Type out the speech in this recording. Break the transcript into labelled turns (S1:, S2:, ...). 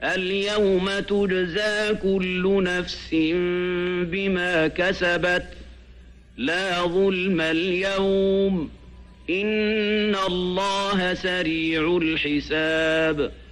S1: اليوم تجزى كل نفس بما كسبت لا ظلم اليوم إن الله سريع الحساب.